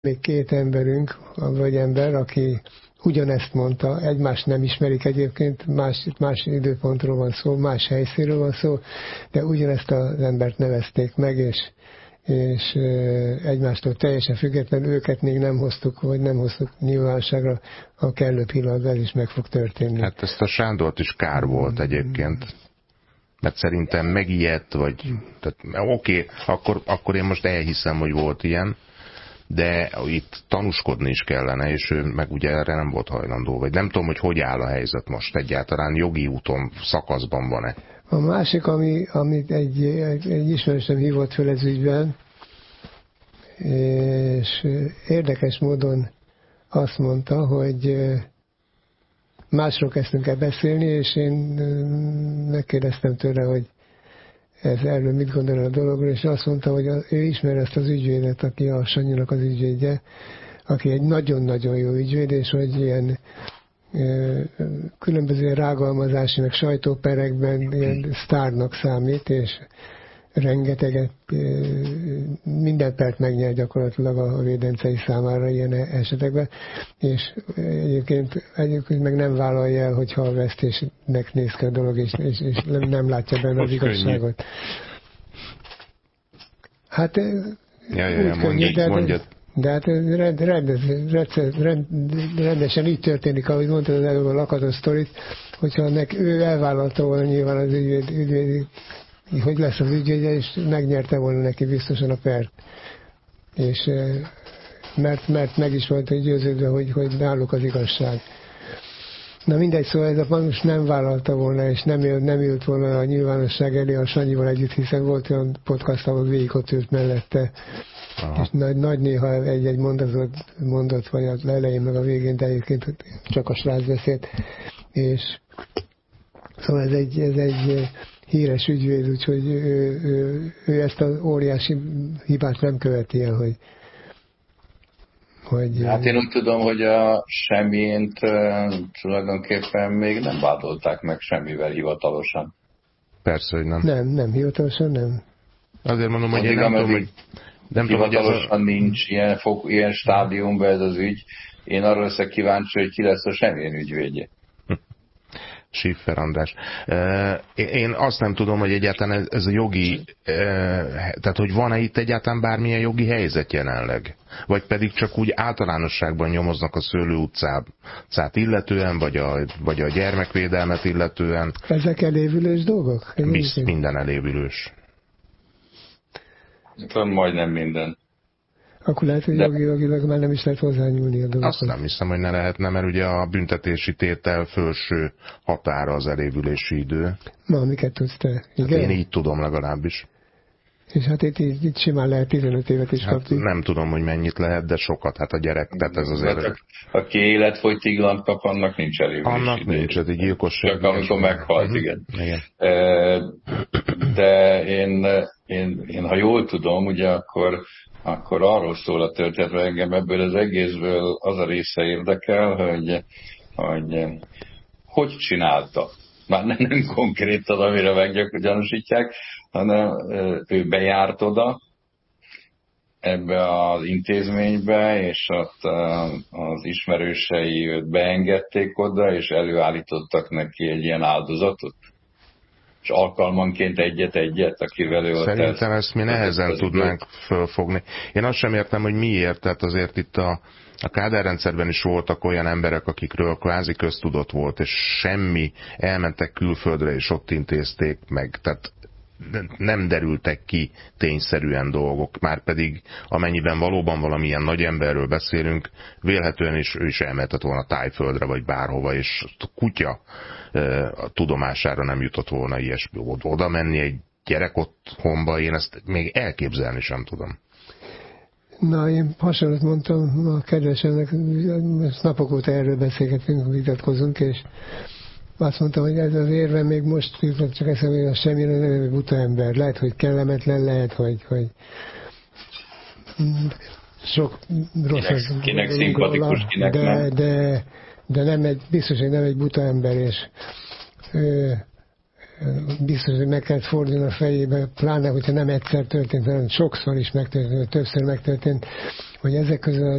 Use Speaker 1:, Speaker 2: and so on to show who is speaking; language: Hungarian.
Speaker 1: még két emberünk, vagy ember, aki ugyanezt mondta, egymást nem ismerik egyébként, más időpontról van szó, más helyszínről van szó, de ugyanezt az embert nevezték meg, és egymástól teljesen független, őket még nem hoztuk, vagy nem hoztuk nyilvánosságra, a kellő pillanatban is meg fog történni.
Speaker 2: Hát ezt a Sándort is kár volt egyébként, mert szerintem megijedt, vagy oké, akkor én most elhiszem, hogy volt ilyen, de itt tanúskodni is kellene, és ő meg ugye erre nem volt hajlandó, vagy nem tudom, hogy áll a helyzet most egyáltalán, jogi úton, szakaszban van-e.
Speaker 1: A másik, amit egy ismerősöm hívott föl ez ügyben, és érdekes módon azt mondta, hogy másról kezdtünk el beszélni, és én megkérdeztem tőle, hogy erről mit gondol a dologról, és azt mondta, hogy ő ismer ezt az ügyvédet, aki a Sanyinak az ügyvédje, aki egy nagyon-nagyon jó ügyvéd, és hogy ilyen különböző rágalmazási, meg sajtóperekben ilyen sztárnak számít, és rengeteget, minden pert megnyer gyakorlatilag a védencei számára ilyen esetekben, és egyébként meg nem vállalja el, hogyha a vesztésnek néz ki a dolog, és nem látja benne az igazságot. Hát
Speaker 2: mondjad.
Speaker 1: De hát rendesen így történik, ahogy mondtad az előbb a lakatos sztorit, hogyha ő elvállalta volna nyilván az ügyvéd, hogy lesz az ügyvédje, és megnyerte volna neki biztosan a pert. És mert meg is volt győződve, hogy náluk az igazság. Na mindegy, szóval ez a Manus nem vállalta volna, és nem ült volna a nyilvánosság elé a Sanyival együtt, hiszen volt olyan podcast, ahol végig ott ült mellette. Aha. És nagy néha egy mondatot mondott, vagy az elején meg a végén, de egyébként csak a srác beszélt. És szóval ez egy híres ügyvéd, úgyhogy ő ezt az óriási hibát nem követi el, hogy
Speaker 3: hát én úgy tudom, hogy a Semjént tulajdonképpen még nem vádolták meg semmivel hivatalosan.
Speaker 2: Persze, hogy nem.
Speaker 1: Nem, hivatalosan nem.
Speaker 2: Azért mondom, hogy én nem tudom, hogy...
Speaker 3: Hivatalosan nincs ilyen stádiumban ez az ügy. Én arra leszek kíváncsi, hogy ki lesz a Semjén ügyvédje.
Speaker 2: Schiffer András. Én azt nem tudom, hogy egyáltalán ez a jogi, tehát hogy van-e itt egyáltalán bármilyen jogi helyzet jelenleg? Vagy pedig csak úgy általánosságban nyomoznak a Szőlő utcát illetően, vagy a gyermekvédelmet illetően?
Speaker 1: Ezek elévülős dolgok?
Speaker 2: Minden elévülős.
Speaker 3: Majdnem minden.
Speaker 1: Akkor lehet, hogy jogilag már nem is lehet hozzányúlni a dolgokhoz.
Speaker 2: Azt nem hiszem, hogy ne lehetne, mert ugye a büntetési tétel felső határa az elévülési idő.
Speaker 1: Na, miket tudsz te? Igen?
Speaker 2: Hát én így tudom legalábbis.
Speaker 1: És hát itt simán lehet 15 évet is kapni.
Speaker 2: Nem tudom, hogy mennyit lehet, de sokat. Hát a gyerek, tehát ez azért...
Speaker 3: Aki életfogytiglant kap, annak nincs elévülési idő.
Speaker 2: Annak nincs, ez egy gyilkosság.
Speaker 3: Csak amikor meghalt, igen. De én, ha jól tudom, ugye akkor arról szól a történet, hogy engem ebből az egészből az a része érdekel, hogy csinálta. Már nem konkrétan, amire meggyanúsítják, hanem ő bejárt oda, ebbe az intézménybe, és ott az ismerősei őt beengedték oda, és előállítottak neki egy ilyen áldozatot. És alkalmanként egyet, akivel ő...
Speaker 2: Szerintem ezt mi nehezen tudnánk fölfogni. Én azt sem értem, hogy miért, tehát azért itt a Kádár rendszerben is voltak olyan emberek, akikről kvázi köztudott volt, és semmi, elmentek külföldre, és ott intézték meg, tehát nem derültek ki tényszerűen dolgok, már pedig amennyiben valóban valamilyen nagy emberről beszélünk, vélhetően is ő is elmehetett volna Tájföldre, vagy bárhova, és a kutya tudomására nem jutott volna ilyesmi. Oda menni egy gyerek otthonba, én ezt még elképzelni sem tudom.
Speaker 1: Na, én hasonlót mondtam a kedvesemnek, napok óta erről beszélgetünk, vitatkozunk, és azt mondtam, hogy ez az érve még most csak eszembe, hogy semmire nem egy buta ember. Lehet, hogy kellemetlen, lehet, hogy sok rossz...
Speaker 3: Kinek szimpatikus, kinek nem.
Speaker 1: De nem biztos, hogy nem egy buta ember, és biztos, hogy meg kellett fordulni a fejébe, pláne, hogyha nem egyszer történt, hanem sokszor is megtörtént, többször megtörtént, hogy ezek közül